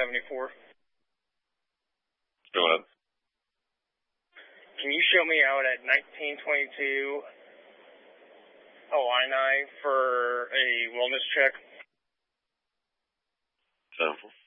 74. Go ahead. Can you show me out at 1922 Illini for a wellness check? 10-4.